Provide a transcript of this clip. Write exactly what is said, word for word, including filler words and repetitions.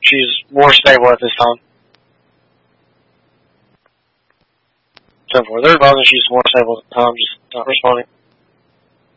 she's more stable at this time. ten four. They're advising she's more stable at the time, just not responding.